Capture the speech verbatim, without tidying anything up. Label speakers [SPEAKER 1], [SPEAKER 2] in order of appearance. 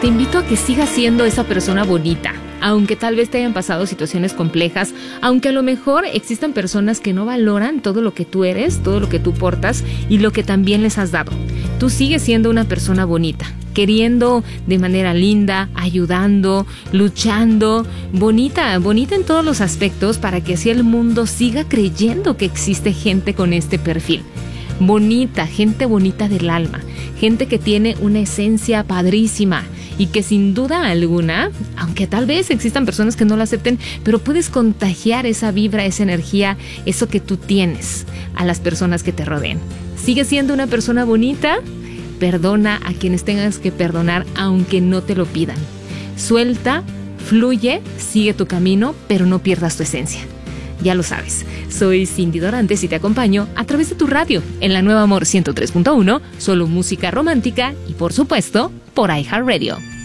[SPEAKER 1] te invito a que sigas siendo esa persona bonita, aunque tal vez te hayan pasado situaciones complejas, aunque a lo mejor existan personas que no valoran todo lo que tú eres, todo lo que tú portas y lo que también les has dado. Tú sigues siendo una persona bonita, queriendo de manera linda, ayudando, luchando, bonita, bonita en todos los aspectos para que así el mundo siga creyendo que existe gente con este perfil. Bonita, gente bonita del alma, gente que tiene una esencia padrísima y que sin duda alguna, aunque tal vez existan personas que no lo acepten, pero puedes contagiar esa vibra, esa energía, eso que tú tienes a las personas que te rodeen. Sigue siendo una persona bonita, perdona a quienes tengas que perdonar aunque no te lo pidan. Suelta, fluye, sigue tu camino, pero no pierdas tu esencia. Ya lo sabes, soy Cindy Dorantes y te acompaño a través de tu radio en la Nueva Amor ciento tres punto uno, solo música romántica y por supuesto por iHeartRadio.